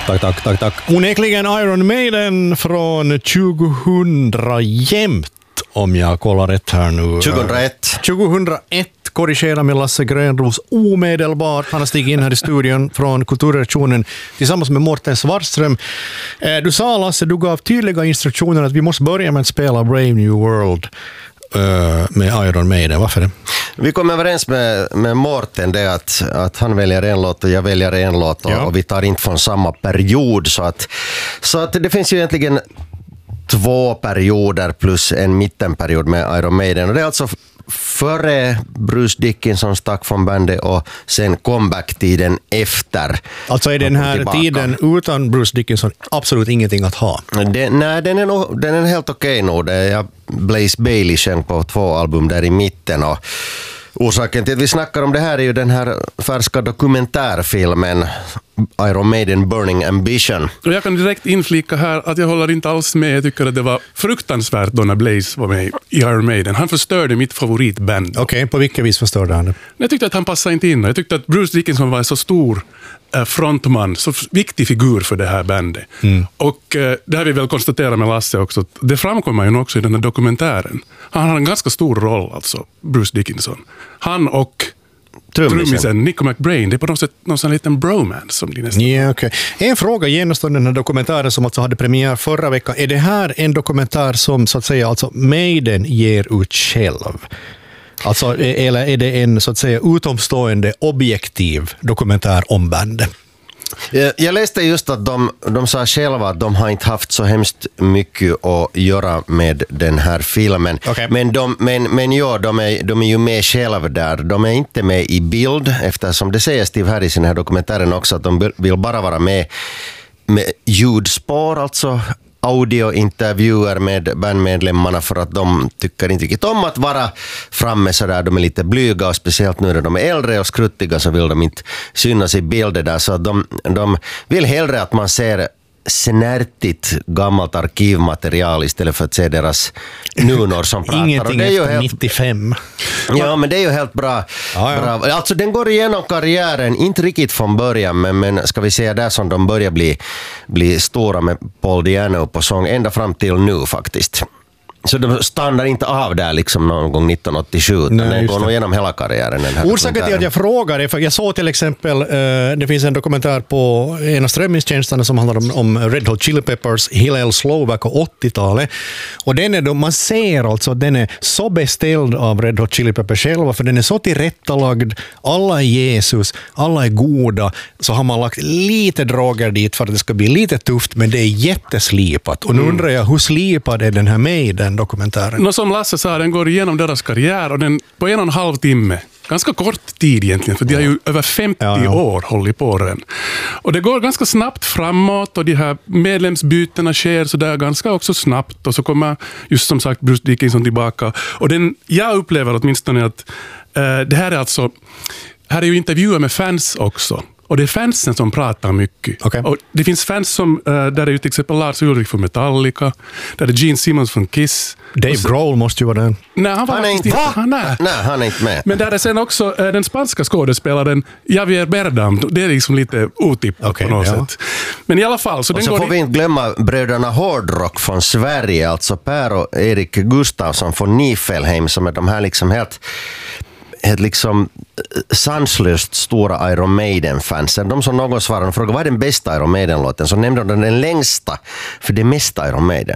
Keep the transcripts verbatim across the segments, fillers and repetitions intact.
Tack, tack, tack, tack. Onekligen Iron Maiden från tjugohundra jämt, om jag kollar rätt här nu. tjugohundraett. tjugohundraett, korrigera med Lasse Grönros omedelbart. Han har stigit in här i studion från kulturredaktionen tillsammans med Mårten Svartström. Du sa, Lasse, du gav tydliga instruktioner att vi måste börja med att spela Brave New World med Iron Maiden. Varför det? Vi kom överens med, med Mårten det att, att han väljer en låt och jag väljer en låt och, ja. och vi tar inte från samma period. Så att, så att det finns ju egentligen två perioder plus en mittenperiod med Iron Maiden. Och det är alltså före Bruce Dickinson stack från bandet och sen comeback-tiden efter. Alltså är den här tiden utan Bruce Dickinson absolut ingenting att ha? Det, nej, den är, nog, den är helt okej nog. Det är Blaze Bayley sjöng på två album där i mitten och orsaken till att vi snackar om det här är ju den här färska dokumentärfilmen Iron Maiden Burning Ambition. Och jag kan direkt inflika här att jag håller inte alls med. Jag tycker att det var fruktansvärt då när Blaze var med i Iron Maiden. Han förstörde mitt favoritband. Okej, okay, på vilket vis förstörde han det? Jag tyckte att han passade inte in. Jag tyckte att Bruce Dickinson var en så stor frontman, så viktig figur för det här bandet. Mm. Och eh, det har vi väl konstaterat med Lasse också. Det framkommer ju också i den här dokumentären. Han har en ganska stor roll, alltså Bruce Dickinson. Han och trummisen Nico McBrain, det är på något sätt någon sån liten bromance som de nästan... Ja, okay. En fråga genast om den här dokumentären som alltså hade premiär förra veckan. Är det här en dokumentär som så att säga alltså Maiden ger ut själv? Alltså, eller är det en så att säga utomstående objektiv dokumentär om bandet? Jag läste just att de, de sa själva att de har inte haft så hemskt mycket att göra med den här filmen. Okay. Men, de, men, men ja, de är, de är ju med själva där. De är inte med i bild, eftersom det säger Steve Harris i den här dokumentären också att de vill bara vara med med ljudspår, alltså audiointervjuer med bandmedlemmarna för att de tycker inte riktigt om att vara framme så där. De är lite blyga och speciellt nu när de är äldre och skruttiga så vill de inte synas i bilder där. Så de, de vill hellre att man ser snärtigt gammalt arkivmaterial istället för att se deras nunor som pratar. Ingenting det är ju efter helt, nittiofem. Ja, men det är ju helt bra. Ja, ja. bra. Alltså den går igenom karriären, inte riktigt från början, men, men ska vi säga där som de börjar bli, bli stora med Paul Di'Anno på sång, ända fram till nu faktiskt. Så de stannar inte av där liksom någon gång nittonhundraåttiosju. Nej, den går nog igenom hela karriären. Orsaken till att jag frågar är för jag såg till exempel, uh, det finns en dokumentär på en av strömningstjänsterna som handlar om, om Red Hot Chili Peppers, Hillel Slovak och åttiotalet. Och den är då, man ser alltså att den är så beställd av Red Hot Chili Peppers själva, för den är så tillrättalagd. Alla är Jesus, alla är goda. Så har man lagt lite droger dit för att det ska bli lite tufft, men det är jätteslipat. Och nu undrar jag, hur slipad är den här Maiden dokumentären? Nå, som Lasse sa, den går igenom deras karriär och den på en och en halv timme. Ganska kort tid egentligen, för de har ju över femtio ja, ja. år hållit på den. Och det går ganska snabbt framåt och de här medlemsbytena sker så där ganska också snabbt och så kommer just som sagt Bruce Dickinson tillbaka. Och den, jag upplever åtminstone att äh, det här är alltså, här är ju intervjuer med fans också. Och det är fansen som pratar mycket. Okay. Och det finns fans som, uh, där är ju till exempel Lars Ulrich från Metallica, där är Gene Simmons från Kiss. Dave så, Grohl måste ju vara den. Nej, han, var han, är inte, han, är. nej, han är inte med. Men där är sen också uh, den spanska skådespelaren Javier Bardem. Det är liksom lite otippat okay, på något ja. sätt. Men i alla fall. Så och den så går får vi inte glömma bröderna Hårdrock från Sverige, alltså Per och Erik Gustafsson från Nifelheim, som är de här liksom helt... ett liksom sanslöst stora Iron Maiden-fansen. De som någon svarade och frågade vad är den bästa Iron Maiden-låten, så nämnde de den längsta för det mesta Iron Maiden.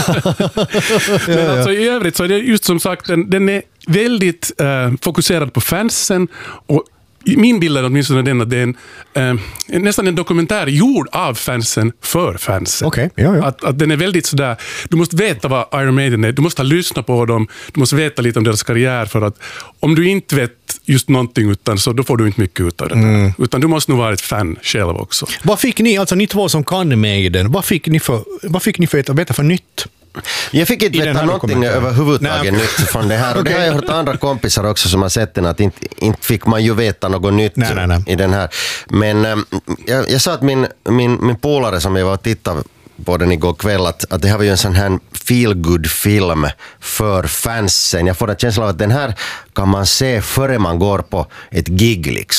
Men alltså i övrigt så är det just som sagt, den, den är väldigt uh, fokuserad på fansen och min bild är åtminstone den att det är en, eh, nästan en dokumentär gjord av fansen för fansen. Okay, ja, ja. Att, att den är väldigt sådär, du måste veta vad Iron Maiden är, du måste ha lyssnat på dem, du måste veta lite om deras karriär, för att om du inte vet just någonting utan så då får du inte mycket ut av det. Mm. Utan du måste nog vara ett fan själv också. Vad fick ni, alltså ni två som kan Maiden, vad fick ni för, vad fick ni för att veta för nytt? Jag fick inte veta någonting överhuvudtaget nytt från det här. Och okay. Det har jag hört andra kompisar också som har sett den, att inte, inte fick man ju veta något nytt nej, nej, nej. i den här. Men ähm, jag, jag sa att min, min, min polare som jag var och tittade på den igår kväll, att, att det här var ju en sån här feel-good-film för fansen. Jag får en känsla av att den här kan man se före man går på ett gig liksom.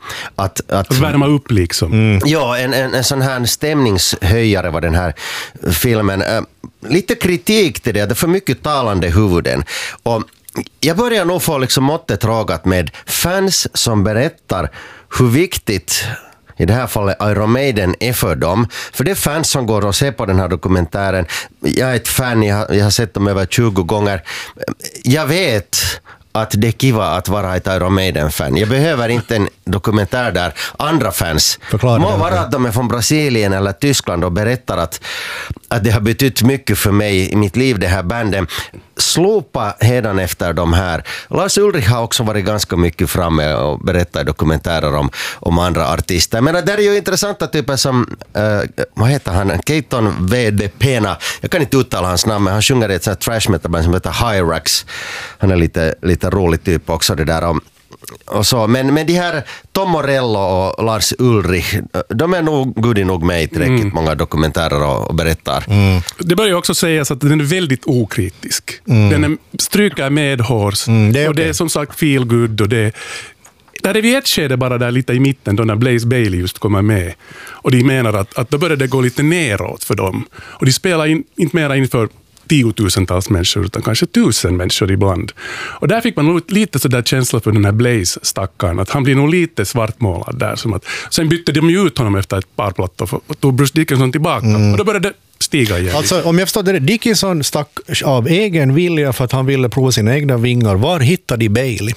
Att, att värma upp liksom. Mm. Ja, en, en, en sån här stämningshöjare var den här filmen. Uh, lite kritik till det, det är för mycket talande huvuden. Och jag börjar nog få liksom måttet rågat med fans som berättar hur viktigt i det här fallet Iron Maiden är för dem. För det är fans som går och ser på den här dokumentären. Jag är ett fan, jag har, jag har sett dem över tjugo gånger. Jag vet att det är kiva att vara ett Iron Maiden-fan. Jag behöver inte en dokumentär där andra fans må vara att de är från Brasilien eller Tyskland och berättar att, att det har betytt mycket för mig i mitt liv, det här bandet. Slopa hedan efter de här. Lars Ulrich har också varit ganska mycket framme och berättat i dokumentärer om, om andra artister. Men det är ju intressanta typer som, uh, vad heter han? Keaton V D Pena. Jag kan inte uttala hans namn, men han sjunger i ett sånt trash metal band som heter Hyrax. Han är lite, lite rolig typ också det där om och så. Men, men de här Tom Morello och Lars Ulrich, de är nog gudi nog med i tillräckligt mm. många dokumentärer och, och berättar. Mm. Det bör ju också sägas att den är väldigt okritisk. Mm. Den är, stryker med hårs. Mm, det är och okay. Det är som sagt feel good och det där är vi ett skede bara där lite i mitten då när Blaze Bayley just kommer med. Och de menar att, att då börjar det gå lite neråt för dem. Och de spelar in, inte mera inför tiotusentals människor utan kanske tusen människor ibland. Och där fick man nog lite så där känsla för den här Blaze-stackaren att han blir nog lite svartmålad där. Som att, sen bytte de ju ut honom efter ett par plattor och tog Bruce Dickinson tillbaka. Mm. Och då började det stiga igen. Alltså om jag förstår det, Dickinson stack av egen vilja för att han ville prova sina egna vingar. Var hittade de Bailey?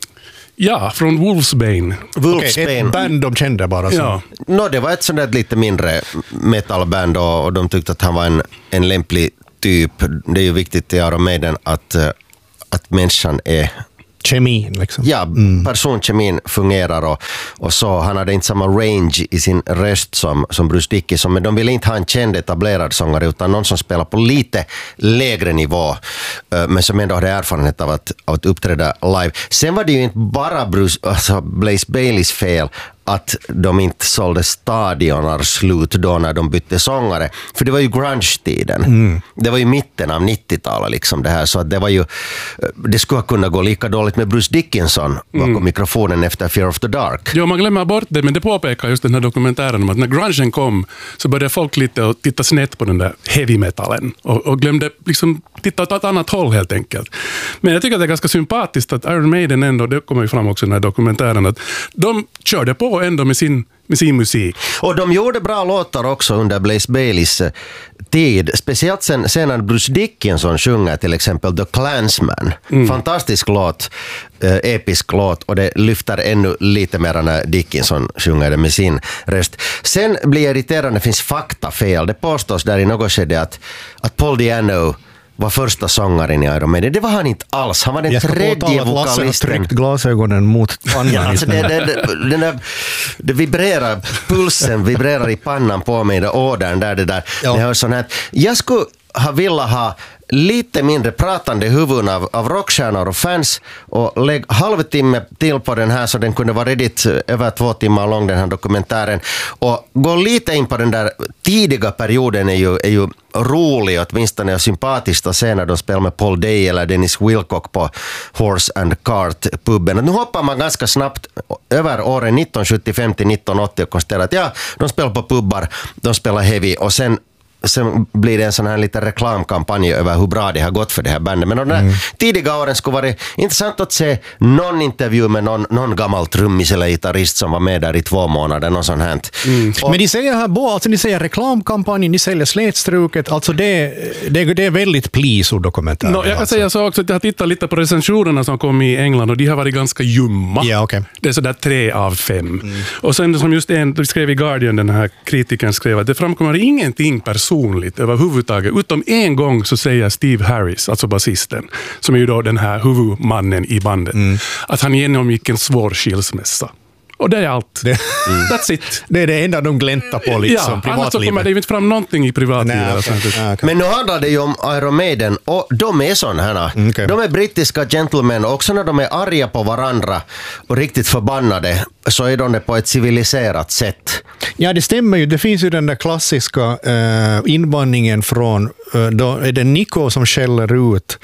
Ja, från Wolfsbane. Wolfsbane. Okay, ett band de kände bara. Så. Ja. No, det var ett sånt där lite mindre metalband och, och de tyckte att han var en, en lämplig typ. Det är ju viktigt i Iron Maiden att, att människan är kemin liksom. Ja, mm. personkemin fungerar och, och så. Han hade inte samma range i sin röst som, som Bruce Dickinson, men de ville inte ha en känd etablerad sångare utan någon som spelar på lite lägre nivå men som ändå hade erfarenhet av att, av att uppträda live. Sen var det ju inte bara Bruce, alltså Blaze Baileys fel att de inte sålde stadionar slut då när de bytte sångare. För det var ju grunge-tiden. Mm. Det var ju mitten av nittiotalet liksom det här. Så att det var ju, det skulle kunna gå lika dåligt med Bruce Dickinson bakom mm. mikrofonen efter Fear of the Dark. Ja, man glömmer bort det, men det påpekar just den här dokumentären om att när grungen kom så började folk lite och titta snett på den där heavy metalen och, och glömde liksom titta åt ett annat håll helt enkelt. Men jag tycker att det är ganska sympatiskt att Iron Maiden ändå, det kommer ju fram också i den här dokumentären, att de körde på ändå med sin, med sin musik. Och de gjorde bra låtar också under Blaze Baileys tid. Speciellt sen, sen när Bruce Dickinson sjunger till exempel The Klansman. Mm. Fantastisk låt, äh, episk låt och det lyfter ännu lite mer när Dickinson sjunger det med sin röst. Sen blir jag irriterad, det finns faktafel. Det påstås där i något skede att, att Paul Di'Anno var första sångaren i Iron Maiden. Det var han inte alls. Han var den tredje vokalisten. Jag ska påtala att Lasse har tryckt glasögonen mot pannan. Ja, alltså det, det, det, den där, det vibrerar, pulsen vibrerar i pannan på mig, det ådern där, det där. Ja. Det har sån här. Jag skulle ha velat ha lite mindre pratande huvuden av, av rockstjärnor och fans och lägg halvtimme till på den här så den kunde vara redigt över två timmar lång den här dokumentären och gå lite in på den där tidiga perioden är ju, är ju rolig åtminstone och sympatiskt att se när de spelar med Paul Day eller Dennis Wilcock på Horse and Cart-pubben. Nu hoppar man ganska snabbt över åren nitton sjuttiofem till nitton åttio och konstaterar att ja, de spelar på pubbar, de spelar heavy och sen sen blir det en sån här liten reklamkampanj över hur bra det har gått för det här bandet. Men de där mm. tidiga åren skulle vara intressant att se någon intervju med någon, någon gammal trummis eller gitarrist som var med där i två månader, något sånt här. Mm. Och, men de säger här, bo, alltså de säger reklamkampanj, de säger slätstruket, alltså det, det, det är väldigt please-dokumentär. No, jag kan alltså. säga så också att jag har tittat lite på recensionerna som kom i England och de har varit ganska ljumma. Yeah, okay. Det är sådär tre av fem. Mm. Och sen som just en, du skrev i Guardian, den här kritikern skrev att det framkommer ingenting personligt överhuvudtaget. Utom en gång så säger Steve Harris, alltså basisten, som är ju då den här huvudmannen i bandet, mm. att han genomgick en svår skilsmässa. Och det är allt. Det, mm. That's it. Det är det enda de gläntar på liksom, ja, privatlivet. Annars så kommer det inte fram någonting i privatlivet. Okay. Okay. Men nu handlar det ju om Iron Maiden och de är sådana här. Mm, okay. De är brittiska gentlemen och också när de är arga på varandra och riktigt förbannade så är de det på ett civiliserat sätt. Ja, det stämmer ju. Det finns ju den där klassiska uh, invandringen från, uh, då är det Nico som skäller ut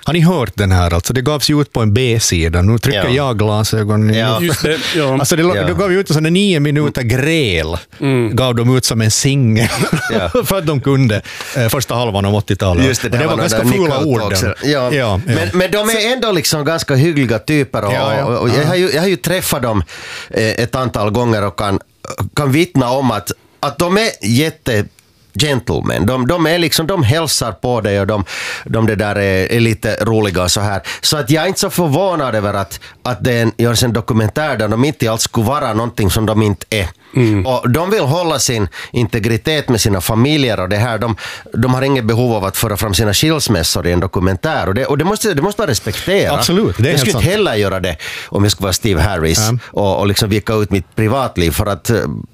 Har ni hört den här? Alltså, det gavs ju ut på en B-sida. Nu trycker ja. jag glasögon. Ja. Just det, ja. Alltså, det, ja. det gav ju ut en sån nio minuter gräl. Mm. Gav de ut som en singel. Ja. För att de kunde eh, första halvan av åttiotalet. Just det, det, det var, var ganska fula ord. Ja. Ja, ja. Men, men de är ändå liksom ganska hyggliga typer. Och, ja, ja. och jag, har ju, jag har ju träffat dem eh, ett antal gånger och kan, kan vittna om att, att de är jätte gentlemen. De, de är liksom, de hälsar på dig och de, de det där är, är lite roliga och så här. Så att jag är inte så förvånad över att, att det görs en dokumentär där de inte alls skulle vara någonting som de inte är. Mm. Och de vill hålla sin integritet med sina familjer och det här. De, de har inget behov av att föra fram sina skilsmässor i en dokumentär. Och det, och det, måste, det måste man respektera. Absolut. Det är jag skulle inte heller göra det om jag skulle vara Steve Harris mm. och, och liksom vika ut mitt privatliv för att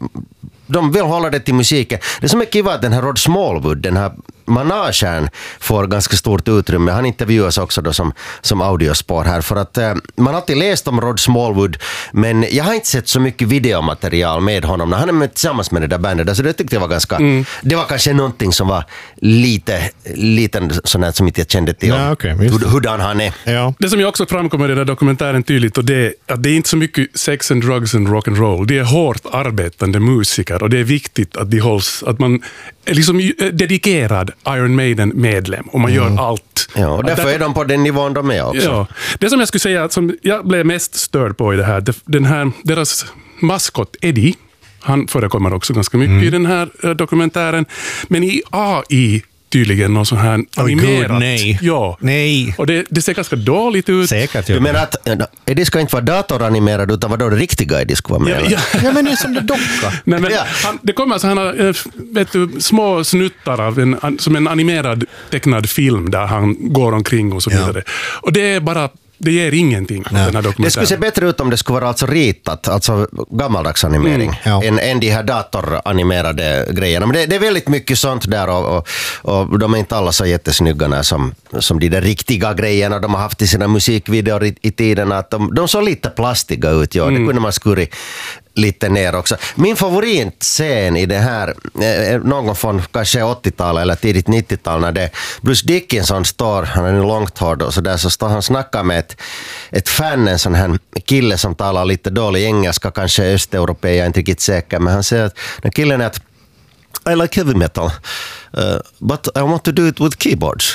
de vill hålla det till musiken. Det som är kiva att den här Rod Smallwood, den här managen får ganska stort utrymme. Han intervjuas också då som, som audiospår här för att eh, man har alltid läst om Rod Smallwood men jag har inte sett så mycket videomaterial med honom när han är med tillsammans med det där bandet. Så det tyckte jag var ganska, mm. det var kanske någonting som var lite, lite sån här som inte jag kände till ja, okay, hur, hurdan han är. Ja. Det som jag också framkommer i den där dokumentären tydligt och det är att det är inte så mycket sex and drugs and rock and roll. Det är hårt arbetande musiker och det är viktigt att de hålls, att man är liksom dedikerad Iron Maiden-medlem och man mm. gör allt. Ja, och därför där, är de på den nivån de är också. Ja, det som jag skulle säga, som jag blev mest störd på i det här, den här deras maskot Eddie, han förekommer också ganska mycket mm. i den här dokumentären, men i A I tydligen någon sån här animerat. Oh, nej. Ja. Nej. Och det, det ser ganska dåligt ut. Säkert. Du menar att Eddie ska inte vara datoranimerad utan vad då det riktiga Eddie ska vara med? Ja, ja. ja men det är som det docka. Nej, men ja. han, det kommer alltså, han har vet du, små snuttar av en, som en animerad tecknad film där han går omkring och så vidare. Ja. Och det är bara det ger ingenting. Den här dokumentären. Det skulle se bättre ut om det skulle vara alltså ritat, alltså gammaldags animering, mm, ja. än, än de här datoranimerade grejerna. Men det, det är väldigt mycket sånt där och, och, och de är inte alla så jättesnygga som, som de där riktiga grejerna de har haft i sina musikvideor i, i tiden. Att de, de såg lite plastiga ut, ja. Mm. Det kunde man skurit lite ner också. Min favoritscen i det här, eh, någon från kanske åttiotalet eller tidigt nittiotal när det Bruce Dickinson står, han är nu långt hår och så där, så står han och snackar med ett, ett fan, en sån här kille som talar lite dålig engelska, kanske östeuropei, jag är inte riktigt säker, men han säger att den killen är att I like heavy metal, uh, but I want to do it with keyboards.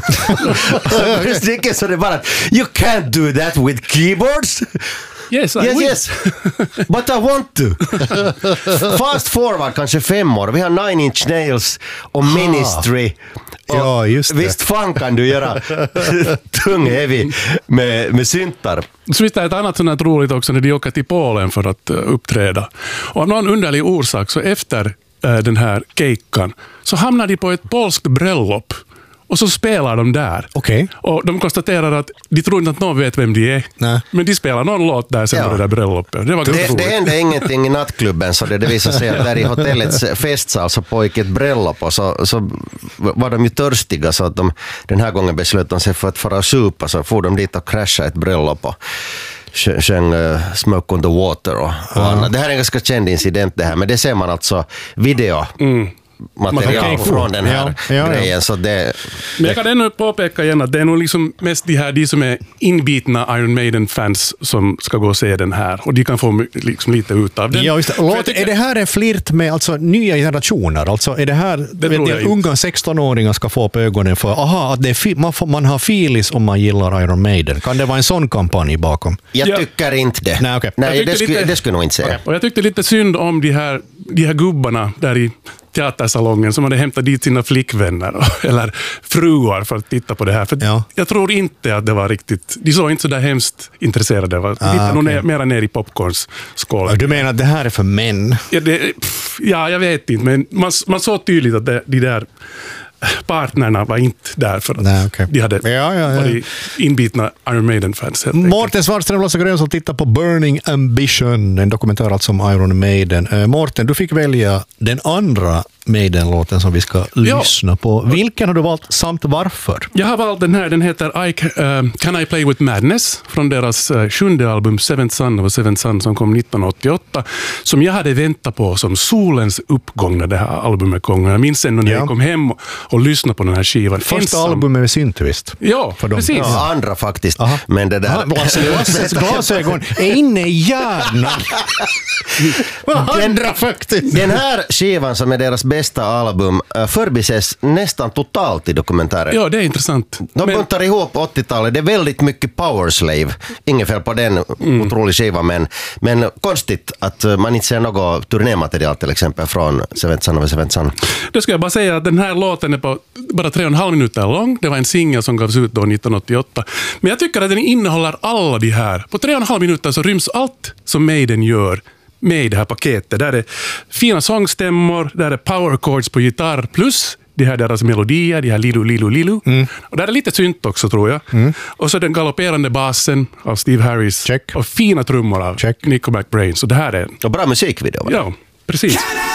Bruce Dickinson är bara, you can't do that with keyboards. Yes, I yes, will. yes. But I want to. Fast forward kanske fem år. Vi har Nine Inch Nails och Ministry. Och ja, just det. Visst fan kan du göra tung heavy med, med syntar. Så visst är ett annat sånt roligt också när de åker till Polen för att uh, uppträda. Och av någon underlig orsak så efter uh, den här keikan så hamnar de på ett polskt bröllop. Och så spelar de där. Okay. Och de konstaterar att de tror inte att någon vet vem de är. Nej. Men de spelar någon låt där sen ja. på det där bröllopet. Det var ganska det, det hände ingenting i nattklubben så det, det visade sig att där i hotellets festsal så pågick ett bröllop och så, så var de ju törstiga så att de den här gången beslöt de sig för att fara och supa så får de dit och krascha ett bröllop och sjöng uh, Smoke on the Water och, och annat. Det här är en ganska känd incident det här, men det ser man alltså video mm. material okay, från den här ja, ja, grejen. Ja. Så det, men jag kan ännu påpeka igen att det är nog liksom mest de här de som är inbitna Iron Maiden-fans som ska gå och se den här. Och de kan få liksom lite ut av den. Ja, just det. Låt, tycker, är det här en flirt med alltså, nya generationer? Alltså, är det här det vet jag, unga sexton-åringar ska få på ögonen för aha, att det är fi, man, får, man har filis om man gillar Iron Maiden? Kan det vara en sån kampanj bakom? Jag ja. tycker inte det. Nej, okay. Nej det, skulle, lite, det skulle nog inte säga. Okay. Och jag tyckte lite synd om de här, de här gubbarna där i teatersalongen som hade hämtat dit sina flickvänner eller fruar för att titta på det här. För ja. jag tror inte att det var riktigt, de såg inte så där hemskt intresserade. De var ah, okay. nog ner, mera ner i popcornsskålen. Du menar att det här är för män? Ja, det, pff, ja jag vet inte, men man, man såg tydligt att det, de där partnerna var inte där för att Nej, okay. de hade ja, ja, ja. varit inbitna Iron Maiden-fans. Mårten Svartström, Lasse Grön som tittar på Burning Ambition, en dokumentär alltså om Iron Maiden. Uh, Mårten, du fick välja den andra Maiden-låten som vi ska ja. lyssna på. Vilken har du valt samt varför? Jag har valt den här, den heter I, uh, Can I Play With Madness från deras uh, sjunde album Seventh Son of a Seventh Son som kom nittonhundraåttioåtta, som jag hade väntat på som solens uppgång när det här albumet kom. Jag minns ändå när ja. jag kom hem och, och lyssnade på den här skivan. Första Ensam. albumet med syntvist. Ja, precis. Ja, andra faktiskt. Aha. Men det där... Aha, Lasses glasögon är inne i hjärnan. Andra faktiskt. Den här skivan som är deras bästa album förbises nästan totalt i dokumentären. Ja, det är intressant. De men... buntar ihop åttiotalet. Det är väldigt mycket Power Slave. Ingen fel på den mm. otrolig skiva, men, men konstigt att man inte ser något turnématerial till exempel från Seventh Son of a Seventh Son. Då ska jag bara säga att den här låten är på bara tre och en halv minuter lång. Det var en singel som gavs ut då nittonhundraåttioåtta. Men jag tycker att den innehåller alla de här. På tre och en halv minuter så ryms allt som Maiden gör med i det här paketet. Där är fina sångstämmor, där är power chords på gitarr plus de här deras melodier, de här lilu, lilu, lilu. Mm. Och där är lite synt också, tror jag. Mm. Och så den galopperande basen av Steve Harris. Check. Och fina trummor av Check. Nickelback Brain. Så det här är... Och bra musikvideo. Ja, precis.